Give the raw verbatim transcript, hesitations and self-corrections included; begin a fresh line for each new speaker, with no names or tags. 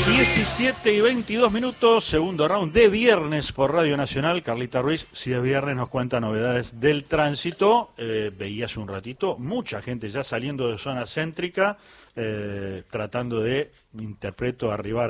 diecisiete y veintidós minutos, segundo round de viernes por Radio Nacional. Carlita Ruiz, si es viernes, nos cuenta novedades del tránsito. Eh, veía hace un ratito mucha gente ya saliendo de zona céntrica, eh, tratando de, interpreto, arribar